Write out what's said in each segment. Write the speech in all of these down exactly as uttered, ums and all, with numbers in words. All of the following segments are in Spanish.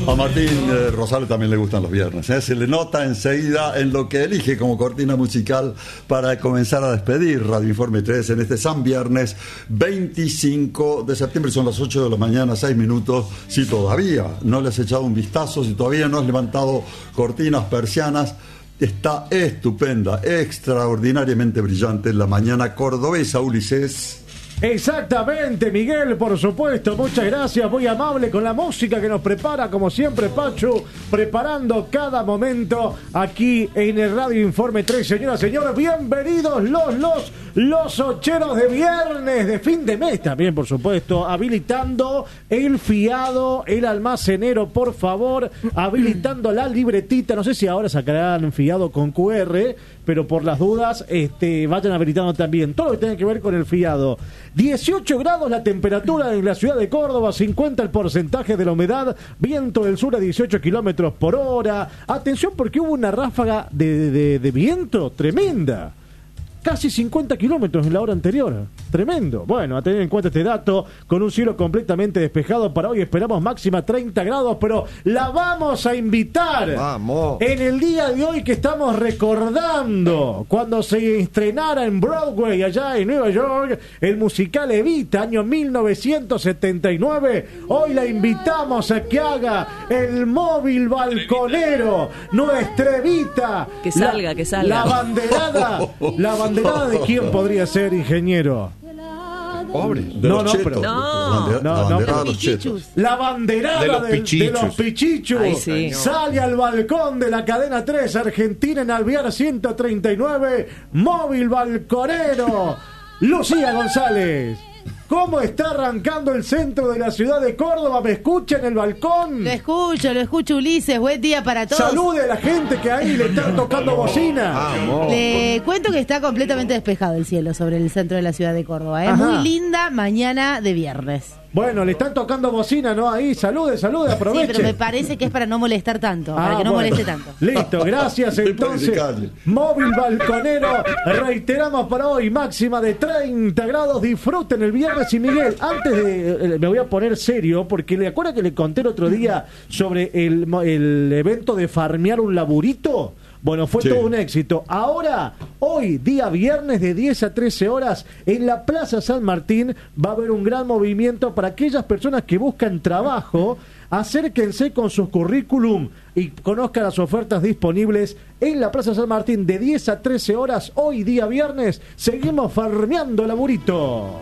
A Martín eh, Rosales también le gustan los viernes, ¿eh? Se le nota enseguida en lo que elige como cortina musical para comenzar a despedir Radio Informe tres en este San Viernes veinticinco de septiembre. Son las ocho de la mañana, seis minutos. Si todavía no le has echado un vistazo, si todavía no has levantado cortinas, persianas, está estupenda, extraordinariamente brillante la mañana cordobesa, Ulises. Exactamente, Miguel, por supuesto, muchas gracias, muy amable con la música que nos prepara, como siempre, Pachu, preparando cada momento aquí en el Radio Informe tres. Señoras, señores, bienvenidos los, los, los ocheros de viernes, de fin de mes también, por supuesto, habilitando el fiado, el almacenero, por favor, habilitando la libretita, no sé si ahora sacarán fiado con cu erre, pero por las dudas, este, vayan habilitando también todo lo que tiene que ver con el fiado. dieciocho grados la temperatura en la ciudad de Córdoba, cincuenta el porcentaje de la humedad, viento del sur a dieciocho kilómetros por hora. Atención porque hubo una ráfaga de, de, de viento tremenda. Casi cincuenta kilómetros en la hora anterior. Tremendo. Bueno, a tener en cuenta este dato, con un cielo completamente despejado para hoy, esperamos máxima treinta grados, pero la vamos a invitar. Vamos. En el día de hoy que estamos recordando, cuando se estrenara en Broadway, allá en Nueva York, el musical Evita, año mil novecientos setenta y nueve, hoy la invitamos a que haga el móvil balconero, nuestra Evita. Que salga, la, que salga. La banderada, la banderada. ¿De quién podría ser, ingeniero? Pobre. De no, los no, chetos. pero... No, la bandera, no, la no, bandera pero- de los chetos. La banderada De los del- de pichichus. los pichichus Ay, sí. sale al balcón de la cadena tres Argentina en Alvear ciento treinta y nueve, móvil balconero. Lucía González, ¿cómo está arrancando el centro de la ciudad de Córdoba? ¿Me escucha en el balcón? Lo escucho, lo escucho, Ulises. Buen día para todos. Salude a la gente que ahí le están tocando bocina. Vamos. Le cuento que está completamente despejado el cielo sobre el centro de la ciudad de Córdoba. Es Ajá. muy linda mañana de viernes. Bueno, le están tocando bocina, ¿no? Ahí, salude, salude, Sí, aproveche. pero me parece que es para no molestar tanto, para Ah, que no bueno. moleste tanto. Listo, gracias. Entonces, calle. móvil balconero, reiteramos para hoy, máxima de treinta grados. Disfruten el viernes. Y Miguel, antes de, eh, me voy a poner serio, porque le acuerda que le conté el otro día sobre el, el evento de farmear un laburito. Bueno, fue Sí. todo un éxito. Ahora, hoy, día viernes de diez a trece horas, en la Plaza San Martín va a haber un gran movimiento para aquellas personas que buscan trabajo. Acérquense con sus currículum y conozcan las ofertas disponibles en la Plaza San Martín de diez a trece horas. Hoy, día viernes, seguimos farmeando laburito.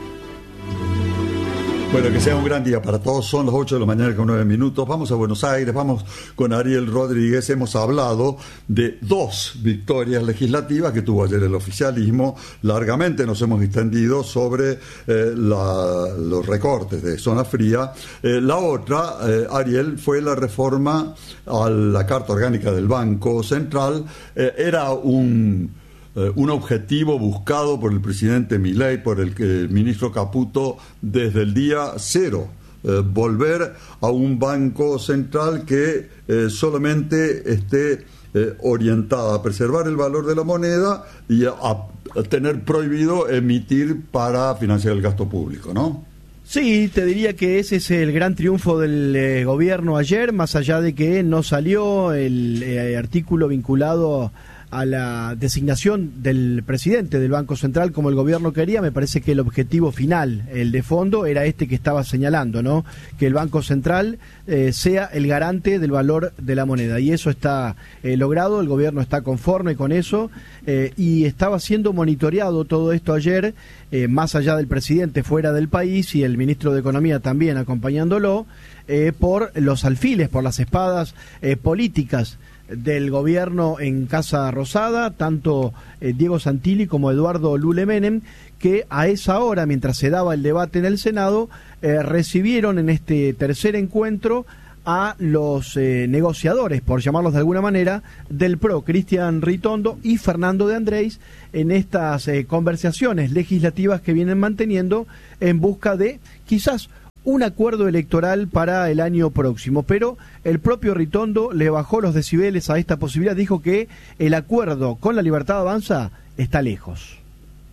Bueno, que sea un gran día para todos. Son las ocho de la mañana con nueve minutos. Vamos a Buenos Aires, vamos con Ariel Rodríguez. Hemos hablado de dos victorias legislativas que tuvo ayer el oficialismo. Largamente nos hemos extendido sobre eh, la, los recortes de zona fría. Eh, la otra, eh, Ariel, fue la reforma a la Carta Orgánica del Banco Central. Eh, era un... un objetivo buscado por el presidente Milei, por el, el ministro Caputo, desde el día cero. Eh, volver a un banco central que eh, solamente esté eh, orientada a preservar el valor de la moneda y a, a tener prohibido emitir para financiar el gasto público, ¿no? Sí, te diría que ese es el gran triunfo del eh, gobierno ayer, más allá de que no salió el eh, artículo vinculado a la designación del presidente del Banco Central como el gobierno quería. Me parece que el objetivo final, el de fondo, era este que estaba señalando, ¿no? Que el Banco Central eh, sea el garante del valor de la moneda, y eso está eh, logrado. El gobierno está conforme con eso, eh, y estaba siendo monitoreado todo esto ayer, eh, más allá del presidente fuera del país y el ministro de Economía también acompañándolo, eh, por los alfiles, por las espadas eh, políticas del gobierno en Casa Rosada, tanto eh, Diego Santilli como Eduardo Lule Menem, que a esa hora, mientras se daba el debate en el Senado, eh, recibieron en este tercer encuentro a los eh, negociadores, por llamarlos de alguna manera, del P R O, Cristian Ritondo y Fernando de Andrés, en estas eh, conversaciones legislativas que vienen manteniendo en busca de, quizás, un acuerdo electoral para el año próximo. Pero el propio Ritondo le bajó los decibeles a esta posibilidad, dijo que el acuerdo con La Libertad Avanza está lejos.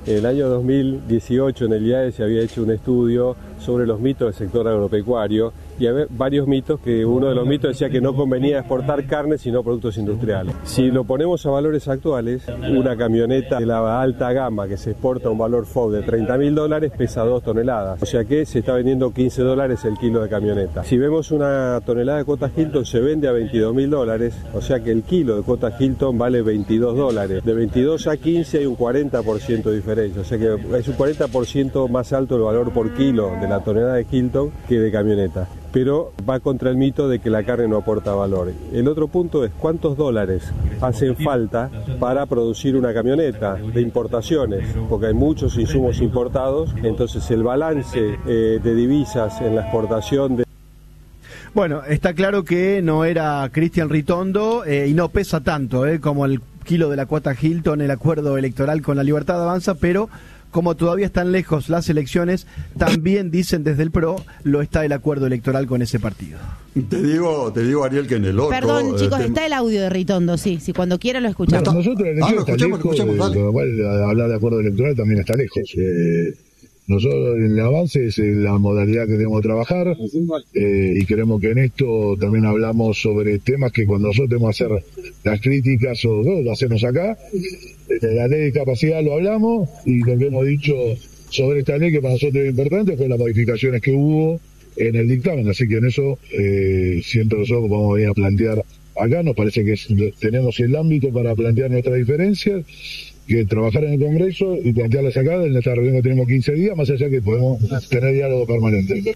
En el año dos mil dieciocho en el I A E se había hecho un estudio sobre los mitos del sector agropecuario y había varios mitos, que uno de los mitos decía que no convenía exportar carne sino productos industriales. Si lo ponemos a valores actuales, una camioneta de la alta gama que se exporta a un valor F O B de treinta mil dólares pesa dos toneladas, o sea que se está vendiendo quince dólares el kilo de camioneta. Si vemos una tonelada de cuota Hilton se vende a veintidós mil dólares, o sea que el kilo de cuota Hilton vale veintidós dólares. De veintidós a quince hay un cuarenta por ciento de diferencia, o sea que es un cuarenta por ciento más alto el valor por kilo de la tonelada de Hilton que de camioneta. Pero va contra el mito de que la carne no aporta valor. El otro punto es cuántos dólares hacen falta para producir una camioneta de importaciones, porque hay muchos insumos importados, entonces el balance eh, de divisas en la exportación de... Bueno, está claro que no era Cristian Ritondo eh, y no pesa tanto eh, como el kilo de la cuota Hilton, el acuerdo electoral con la Libertad Avanza, pero... como todavía están lejos las elecciones, también dicen desde el P R O, lo está el acuerdo electoral con ese partido. Te digo, te digo Ariel, que en el otro... Perdón, chicos, eh, está el audio de Ritondo, sí, si cuando quiera lo escuchamos. No, nosotros la elección ah, lo está escuchamos, lejos, escuchamos, dale. con lo cual hablar de acuerdo electoral también está lejos. Eh, nosotros en el avance es la modalidad que tenemos de trabajar eh, y creemos que en esto también hablamos sobre temas que cuando nosotros tenemos que hacer las críticas o no, lo hacemos acá. De la ley de discapacidad lo hablamos y lo que hemos dicho sobre esta ley que para nosotros es importante fue las modificaciones que hubo en el dictamen, así que en eso eh, siempre nosotros vamos a venir a plantear acá, nos parece que es, tenemos el ámbito para plantear nuestras diferencias, que trabajar en el Congreso y plantearlas acá, en esta reunión que tenemos quince días, más allá que podemos tener diálogo permanente.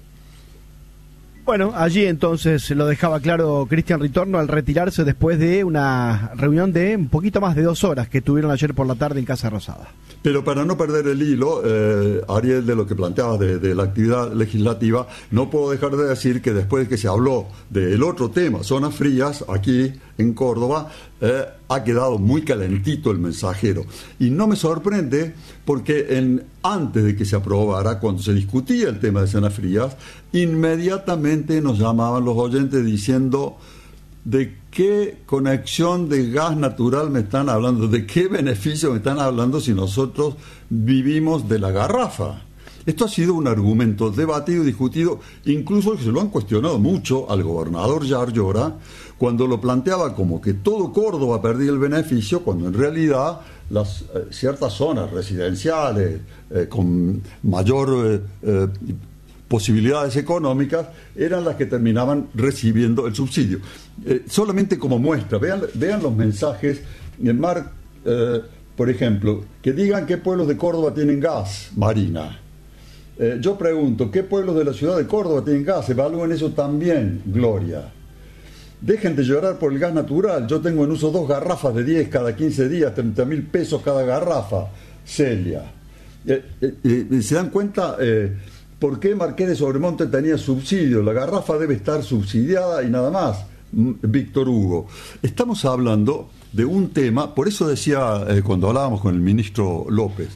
Bueno, allí entonces lo dejaba claro Cristian Ritondo al retirarse después de una reunión de un poquito más de dos horas que tuvieron ayer por la tarde en Casa Rosada. Pero para no perder el hilo, eh, Ariel, de lo que planteabas de, de la actividad legislativa, no puedo dejar de decir que después de que se habló del otro tema, zonas frías, aquí en Córdoba, eh, ha quedado muy calentito el mensajero. Y no me sorprende porque en, antes de que se aprobara, cuando se discutía el tema de zonas frías, inmediatamente nos llamaban los oyentes diciendo... ¿de qué conexión de gas natural me están hablando? ¿De qué beneficio me están hablando si nosotros vivimos de la garrafa? Esto ha sido un argumento debatido y discutido, incluso se lo han cuestionado mucho al gobernador Yar Llora, cuando lo planteaba como que todo Córdoba perdía el beneficio, cuando en realidad las eh, ciertas zonas residenciales eh, con mayor... Eh, eh, posibilidades económicas eran las que terminaban recibiendo el subsidio. Eh, solamente como muestra, vean, vean los mensajes en Mar, eh, por ejemplo, que digan qué pueblos de Córdoba tienen gas, Marina. Eh, yo pregunto, ¿qué pueblos de la ciudad de Córdoba tienen gas? Evalúen eso también, Gloria. Dejen de llorar por el gas natural. Yo tengo en uso dos garrafas de diez cada quince días, treinta mil pesos cada garrafa, Celia. Eh, eh, eh, ¿Se dan cuenta? Eh, ¿Por qué Marqués de Sobremonte tenía subsidio? La garrafa debe estar subsidiada y nada más. Víctor Hugo. Estamos hablando de un tema, por eso decía eh, cuando hablábamos con el ministro López,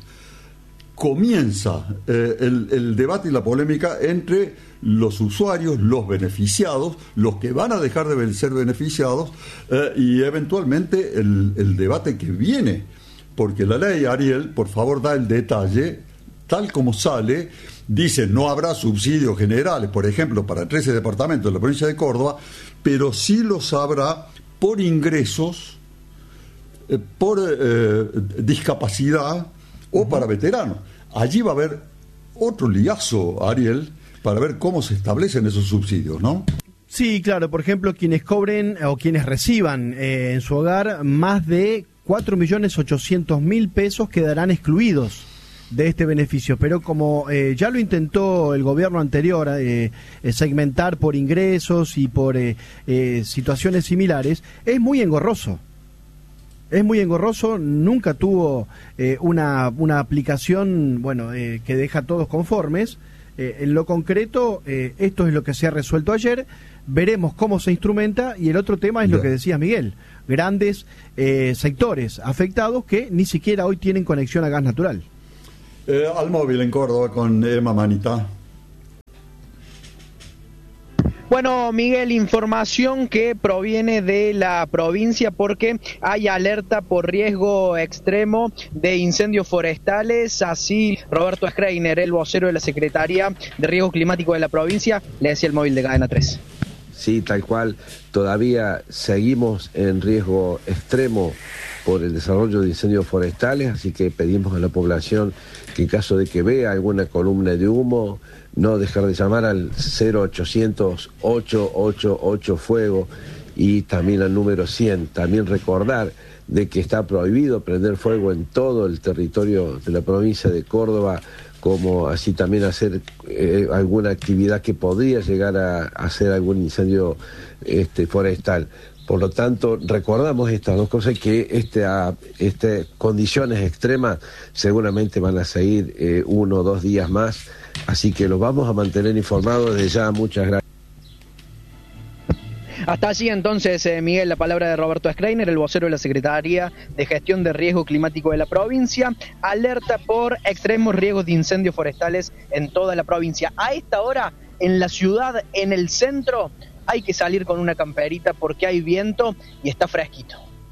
comienza eh, el, el debate y la polémica entre los usuarios, los beneficiados, los que van a dejar de ser beneficiados eh, y eventualmente el, el debate que viene. Porque la ley, Ariel, por favor, da el detalle, tal como sale. Dice, no habrá subsidios generales, por ejemplo, para trece departamentos de la provincia de Córdoba, pero sí los habrá por ingresos, eh, por eh, discapacidad o uh-huh. para veteranos. Allí va a haber otro liazo, Ariel, para ver cómo se establecen esos subsidios, ¿no? Sí, claro, por ejemplo, quienes cobren o quienes reciban eh, en su hogar más de cuatro millones ochocientos mil pesos quedarán excluidos de este beneficio, pero como eh, ya lo intentó el gobierno anterior eh, eh, segmentar por ingresos y por eh, eh, situaciones similares, es muy engorroso. Es muy engorroso, nunca tuvo eh, una, una aplicación bueno eh, que deja a todos conformes. Eh, en lo concreto, eh, esto es lo que se ha resuelto ayer, veremos cómo se instrumenta y el otro tema es lo que decía Miguel, grandes eh, sectores afectados que ni siquiera hoy tienen conexión a gas natural. Eh, al móvil en Córdoba con Emma Manita. Bueno, Miguel, información que proviene de la provincia porque hay alerta por riesgo extremo de incendios forestales. Así, Roberto Schreiner, el vocero de la Secretaría de Riesgo Climático de la provincia, le decía el móvil de Cadena tres. Sí, tal cual. Todavía seguimos en riesgo extremo por el desarrollo de incendios forestales, así que pedimos a la población que en caso de que vea alguna columna de humo, no dejar de llamar al cero ochocientos, ocho ocho ocho fuego y también al número cien. También recordar de que está prohibido prender fuego en todo el territorio de la provincia de Córdoba, como así también hacer eh, alguna actividad que podría llegar a, a hacer algún incendio este, forestal. Por lo tanto, recordamos estas dos cosas, que estas este, condiciones extremas seguramente van a seguir eh, uno o dos días más, así que los vamos a mantener informados desde ya. Muchas gracias. Hasta allí entonces, eh, Miguel, la palabra de Roberto Schreiner, el vocero de la Secretaría de Gestión de Riesgo Climático de la provincia. Alerta por extremos riesgos de incendios forestales en toda la provincia. A esta hora, en la ciudad, en el centro, hay que salir con una camperita porque hay viento y está fresquito.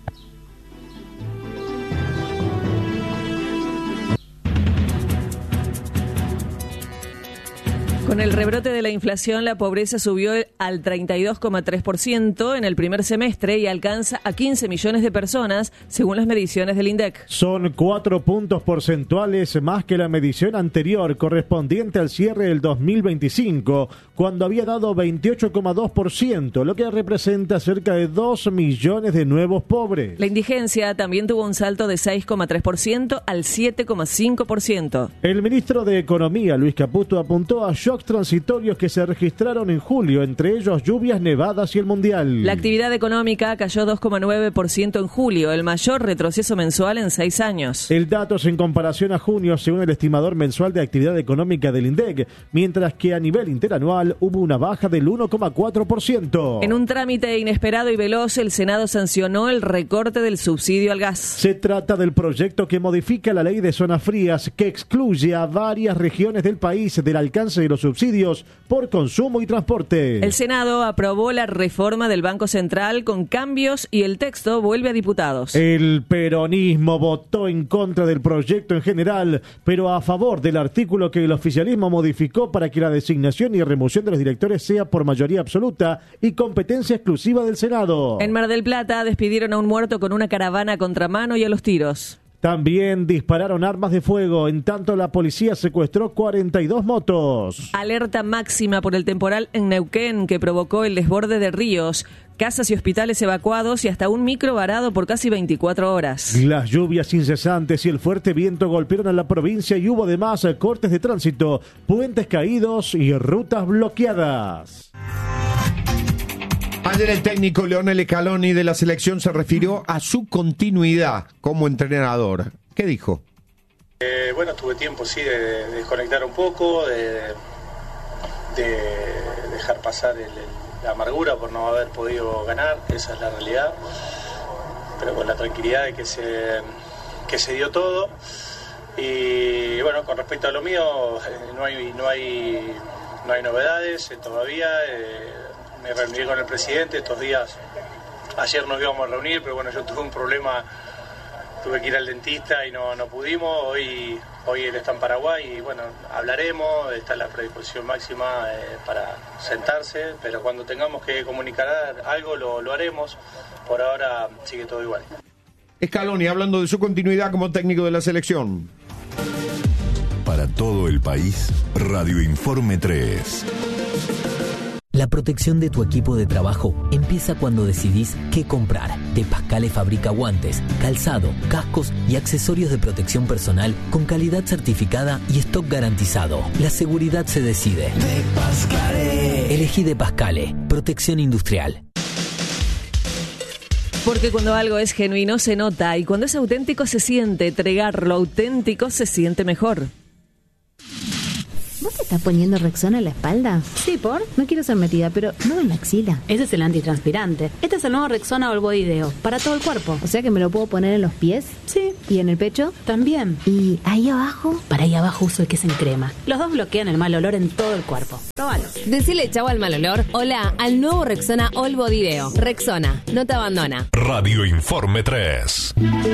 Con el rebrote de la inflación, la pobreza subió al treinta y dos coma tres por ciento en el primer semestre y alcanza a quince millones de personas, según las mediciones del INDEC. Son cuatro puntos porcentuales más que la medición anterior, correspondiente al cierre del dos mil veinticinco, cuando había dado veintiocho coma dos por ciento, lo que representa cerca de dos millones de nuevos pobres. La indigencia también tuvo un salto de seis coma tres por ciento al siete coma cinco por ciento. El ministro de Economía, Luis Caputo, apuntó a shocks transitorios que se registraron en julio, entre ellos lluvias, nevadas y el mundial. La actividad económica cayó dos coma nueve por ciento en julio, el mayor retroceso mensual en seis años. El dato es en comparación a junio, según el estimador mensual de actividad económica del INDEC, mientras que a nivel interanual hubo una baja del uno coma cuatro por ciento. En un trámite inesperado y veloz, el Senado sancionó el recorte del subsidio al gas. Se trata del proyecto que modifica la ley de zonas frías, que excluye a varias regiones del país del alcance de los subsidios por consumo y transporte. El Senado aprobó la reforma del Banco Central con cambios y el texto vuelve a diputados. El peronismo votó en contra del proyecto en general, pero a favor del artículo que el oficialismo modificó para que la designación y remoción de los directores sea por mayoría absoluta y competencia exclusiva del Senado. En Mar del Plata despidieron a un muerto con una caravana a contramano y a los tiros. También dispararon armas de fuego, en tanto la policía secuestró cuarenta y dos motos. Alerta máxima por el temporal en Neuquén que provocó el desborde de ríos, casas y hospitales evacuados y hasta un micro varado por casi veinticuatro horas. Las lluvias incesantes y el fuerte viento golpearon a la provincia y hubo además cortes de tránsito, puentes caídos y rutas bloqueadas. Ayer el técnico Leonel Scaloni de la selección se refirió a su continuidad como entrenador. ¿Qué dijo? Eh, bueno, tuve tiempo sí de, de desconectar un poco, de, de dejar pasar el, el, la amargura por no haber podido ganar, esa es la realidad, pero con la tranquilidad de que se, que se dio todo. Y bueno, con respecto a lo mío, eh, no hay, no hay, no hay novedades eh, todavía. Eh, Me reuní con el presidente estos días. Ayer nos íbamos a reunir, pero bueno, yo tuve un problema, tuve que ir al dentista y no, no pudimos. Hoy, hoy él está en Paraguay y bueno, hablaremos, está en la predisposición máxima eh, para sentarse, pero cuando tengamos que comunicar algo lo, lo haremos. Por ahora sigue todo igual. Scaloni hablando de su continuidad como técnico de la selección. Para todo el país, Radio Informe tres. La protección de tu equipo de trabajo empieza cuando decidís qué comprar. De Pascale fabrica guantes, calzado, cascos y accesorios de protección personal con calidad certificada y stock garantizado. La seguridad se decide. De Pascale. Elegí De Pascale. Protección industrial. Porque cuando algo es genuino se nota y cuando es auténtico se siente. Entregar lo auténtico se siente mejor. ¿Vos te estás poniendo Rexona en la espalda? Sí, ¿por? No quiero ser metida, pero no en la axila. Ese es el antitranspirante. Este es el nuevo Rexona All Body Deo, para todo el cuerpo. O sea que me lo puedo poner en los pies. Sí. ¿Y en el pecho? También. ¿Y ahí abajo? Para ahí abajo uso el que es en crema. Los dos bloquean el mal olor en todo el cuerpo. Próbalo. Decile chau al mal olor. Hola al nuevo Rexona All Body Deo. Rexona, no te abandona. Radio Informe tres.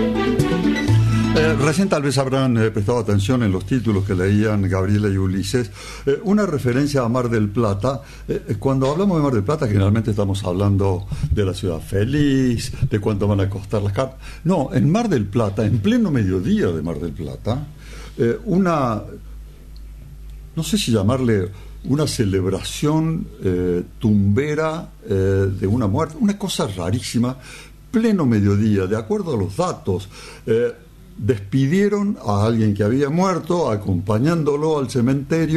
Eh, recién tal vez habrán eh, prestado atención en los títulos que leían Gabriela y Ulises, eh, una referencia a Mar del Plata. Eh, cuando hablamos de Mar del Plata generalmente estamos hablando de la ciudad feliz, de cuánto van a costar las cartas. No, en Mar del Plata, en pleno mediodía de Mar del Plata, eh, una, no sé si llamarle una celebración eh, tumbera eh, de una muerte, una cosa rarísima, pleno mediodía, de acuerdo a los datos. Eh, despidieron a alguien que había muerto, acompañándolo al cementerio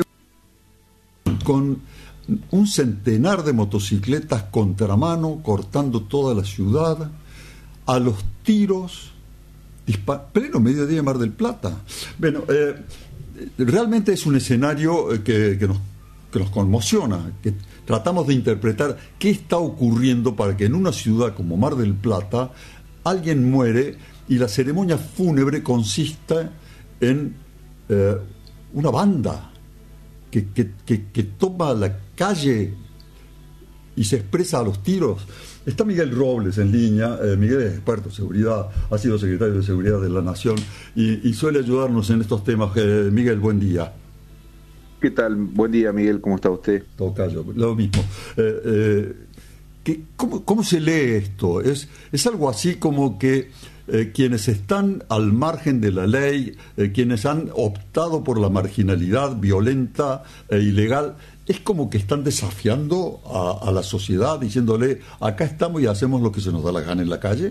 con un centenar de motocicletas contramano, cortando toda la ciudad, a los tiros, dispar- pleno mediodía de Mar del Plata. Bueno, eh, realmente es un escenario que, que, nos, que nos conmociona, que tratamos de interpretar qué está ocurriendo para que en una ciudad como Mar del Plata alguien muere y la ceremonia fúnebre consista en eh, una banda que, que, que, que toma la calle y se expresa a los tiros. Está Miguel Robles en línea. eh, Miguel es experto en seguridad, ha sido secretario de Seguridad de la Nación y, y suele ayudarnos en estos temas. Eh, Miguel, buen día. ¿Qué tal? Buen día, Miguel, ¿cómo está usted? Tocayo, lo mismo. Eh, eh, ¿qué, cómo, ¿Cómo se lee esto? ¿Es, es algo así como que Eh, quienes están al margen de la ley, eh, quienes han optado por la marginalidad violenta e ilegal, es como que están desafiando a, a la sociedad, diciéndole, acá estamos y hacemos lo que se nos da la gana en la calle?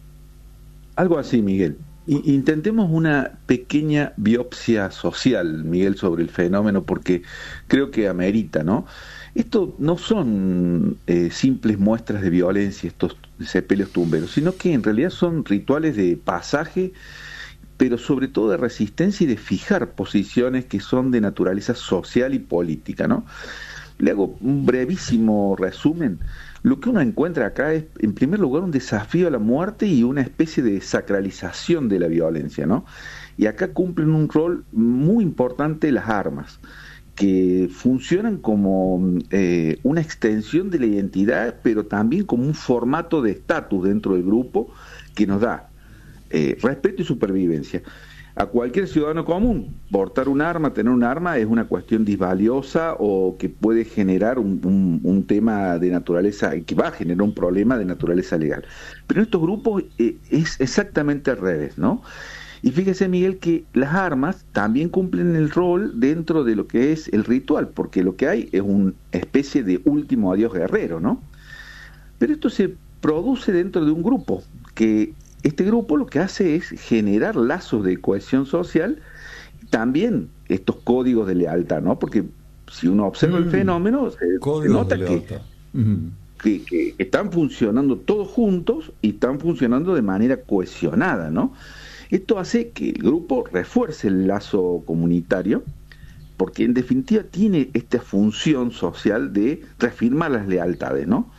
Algo así, Miguel. I- intentemos una pequeña biopsia social, Miguel, sobre el fenómeno, porque creo que amerita, ¿no? Esto no son eh, simples muestras de violencia, estos sepelios tumberos, sino que en realidad son rituales de pasaje, pero sobre todo de resistencia y de fijar posiciones que son de naturaleza social y política, ¿no? Le hago un brevísimo resumen. Lo que uno encuentra acá es, en primer lugar, un desafío a la muerte y una especie de sacralización de la violencia, ¿no? Y acá cumplen un rol muy importante las armas, que funcionan como eh, una extensión de la identidad, pero también como un formato de estatus dentro del grupo que nos da eh, respeto y supervivencia. A cualquier ciudadano común, portar un arma, tener un arma, es una cuestión disvaliosa o que puede generar un, un, un tema de naturaleza, que va a generar un problema de naturaleza legal. Pero en estos grupos eh, es exactamente al revés, ¿no? Y fíjese, Miguel, que las armas también cumplen el rol dentro de lo que es el ritual, porque lo que hay es una especie de último adiós guerrero, ¿no? Pero esto se produce dentro de un grupo, que este grupo lo que hace es generar lazos de cohesión social, también estos códigos de lealtad, ¿no? Porque si uno observa mm. el fenómeno, se, se nota que, mm. que, que están funcionando todos juntos y están funcionando de manera cohesionada, ¿no? Esto hace que el grupo refuerce el lazo comunitario, porque en definitiva tiene esta función social de reafirmar las lealtades, ¿no?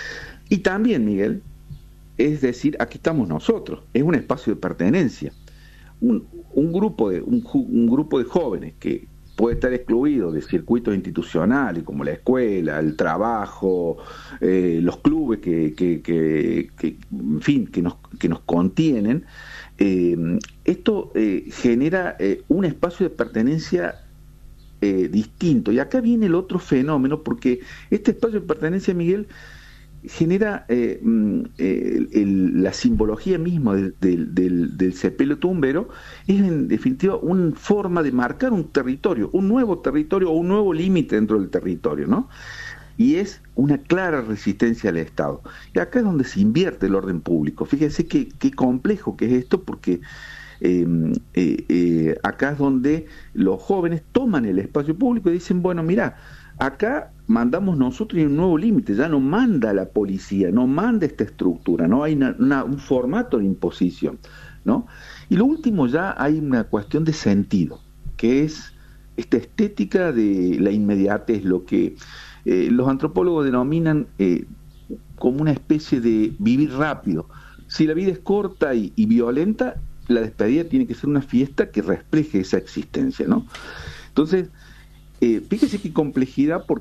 Y también, Miguel, es decir, aquí estamos nosotros, es un espacio de pertenencia. Un, un, grupo, de, un, un grupo de jóvenes que puede estar excluido de circuitos institucionales como la escuela, el trabajo, eh, los clubes que, que, que, que, en fin, que nos, que nos contienen. Eh, esto eh, genera eh, un espacio de pertenencia eh, distinto. Y acá viene el otro fenómeno, porque este espacio de pertenencia, Miguel, genera eh, eh, el, la simbología misma del, del, del, del sepelio tumbero, es en definitiva una forma de marcar un territorio, un nuevo territorio o un nuevo límite dentro del territorio, ¿no? Y es una clara resistencia al Estado. Y acá es donde se invierte el orden público. Fíjense qué, qué complejo que es esto, porque eh, eh, eh, acá es donde los jóvenes toman el espacio público y dicen, bueno, mira, acá mandamos nosotros un nuevo límite, ya no manda la policía, no manda esta estructura, no hay una, una, un formato de imposición, ¿no? Y lo último, ya hay una cuestión de sentido, que es esta estética de la inmediatez, lo que eh, los antropólogos denominan eh, como una especie de vivir rápido. Si la vida es corta y, y violenta, la despedida tiene que ser una fiesta que refleje esa existencia, ¿no? Entonces, eh, fíjese qué complejidad, porque